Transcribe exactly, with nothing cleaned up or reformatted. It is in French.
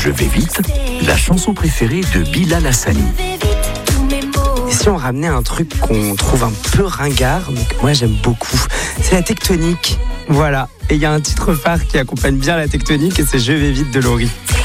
Je vais vite, la chanson préférée de Bilal Hassani. Et si on ramenait un truc qu'on trouve un peu ringard, mais que moi j'aime beaucoup, c'est la tectonique. Voilà. Et il y a un titre phare qui accompagne bien la tectonique et c'est Je vais vite de Laurie.